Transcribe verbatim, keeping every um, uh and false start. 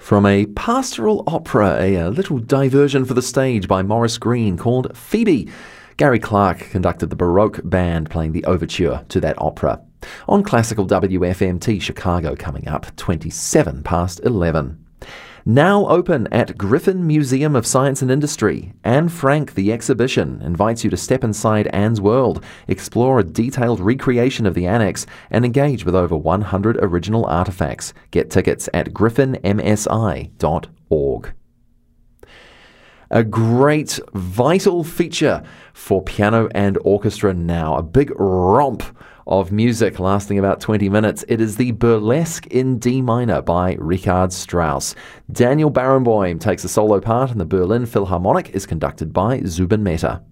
From a pastoral opera, a, a little diversion for the stage by Maurice Greene called Phoebe. Gary Clark conducted the Baroque band playing the overture to that opera. On Classical W F M T Chicago coming up, twenty-seven past eleven. Now open at Griffin Museum of Science and Industry, Anne Frank the Exhibition invites you to step inside Anne's world, explore a detailed recreation of the annex, and engage with over one hundred original artefacts. Get tickets at griffin m s i dot org. A great, vital feature for piano and orchestra now. A big romp of music lasting about twenty minutes. It is the Burlesque in D minor by Richard Strauss. Daniel Barenboim takes a solo part, and the Berlin Philharmonic is conducted by Zubin Mehta.